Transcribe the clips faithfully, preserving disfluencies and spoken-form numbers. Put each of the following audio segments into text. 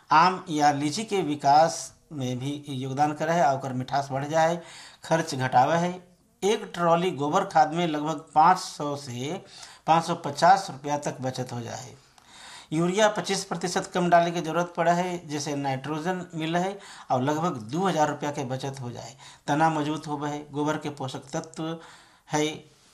आम या लीची के विकास में भी योगदान करे है और ओकर मिठास बढ़ जाए, खर्च घटावे है। एक ट्रॉली गोबर खाद में लगभग पाँच सौ से पाँच सौ पचास रुपया तक बचत हो जाए। यूरिया पच्चीस प्रतिशत कम डाले की जरूरत पड़ा है, जैसे नाइट्रोजन मिल है और लगभग दो हजार रुपया के बचत हो जाए। तना मजबूत हो है, गोबर के पोषक तत्व है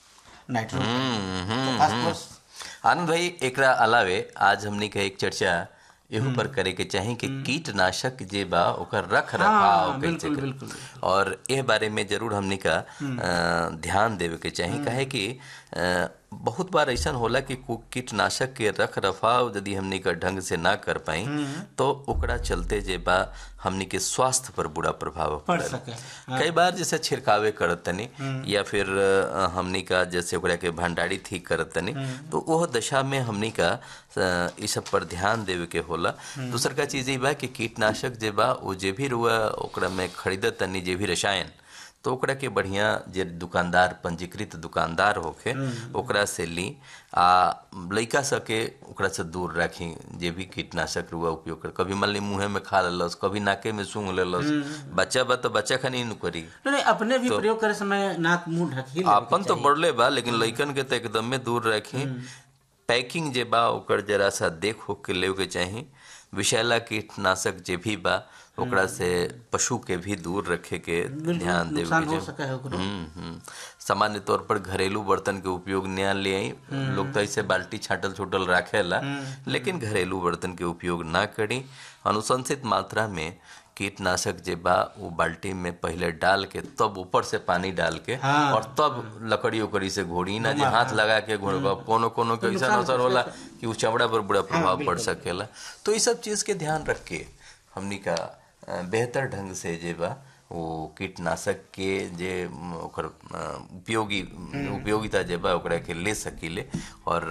नाइट्रोजन तो फास्फोरस। आनंद भाई, एकरा अलावे आज हमने का एक चर्चा एहू पर करे के चाही कि कीटनाशक जे बा ओकर रख रखाव हाँ, कैसे बिल्कुल, करे। बिल्कुल। और एह बारे में जरूर हमने का अ, ध्यान देवे के चाही, काहे कि अ, बहुत बार ऐसा होला कि कु- कीटनाशक के रख रखाव यदि हमने का ढंग से ना कर पाई तो ओकरा चलते जे बा हमने के स्वास्थ्य पर बुरा प्रभाव पड़ पड़ेला। सके। कई बार जैसे छिड़कावे करत तनी या फिर अ, हमनी का जैसे ओकरा के भंडारी ठीक करत तनी, तो वह दशा में हमनी का अ, इ सब पर ध्यान देवे के होला। दूसर का चीज ये बा कि कीटनाशक जे बा वो जे भी रुआ ओकरा में खरीदत तनी जे भी रसायन, तो ओकरा के बढ़िया जे दुकानदार पंजीकृत दुकानदार होखे ओकरा से ली आ लइका सके ओकरा से दूर रखी। जे भी कीटनाशक रुआ उपयोग कर, कभी मान ली मुँहे में खा लेलस, कभी नाके में सूंघ लेलस, बच्चा बा तो बच्चा खानी नु करी। नहीं नहीं, अपने भी प्रयोग करे समय नाक मुंह ढक ही लेवे के आपन तो चाही। बढ़ले बा, लेकिन लइकन के तो एकदम में दूर रखी। पैकिंग जे बा ओकर जरा सा देख हो के लेवे के चाही। विषैला कीटनाशक जे भी बा ओकरा से पशु के भी दूर रखे के ध्यान देवे नुकसान के हो चाही। सके है ओकरो। हम्म हम्म। सामान्य तौर पर घरेलू बर्तन के उपयोग न ले आई। लोग तो ऐसे बाल्टी छाटल छूटल रखेला, लेकिन घरेलू बर्तन के उपयोग ना करी। अनुशंसित मात्रा में कीटनाशक जे बा वो बाल्टी में पहले डाल के तब ऊपर से पानी डाल के हाँ, और तब लकड़ी उकड़ी से घोड़ी ना, जे हाथ लगा के घोड़बा कोनो कोनो के ऐसा असर होला कि वो चमड़ा पर बुरा प्रभाव पड़ सकेला। तो ये सब चीज के ध्यान रख के हमनी का अ, बेहतर ढंग से जे बा वो कीटनाशक के जे म, ओकर अ, उपयोगी उपयोगिता जे बा ओकरा के ले सकीले। और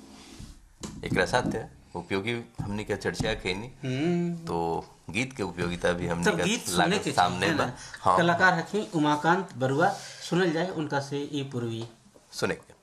एकरा साथ उपयोगी हमनी का चर्चा कैनी, तो गीत के उपयोगिता भी हमनी तब का गीत सुनने लागत के सामने चाहिए बा। ना। हाँ, कलाकार हखी उमाकांत बरुआ, सुनल जाए उनका से ई पूर्वी सुने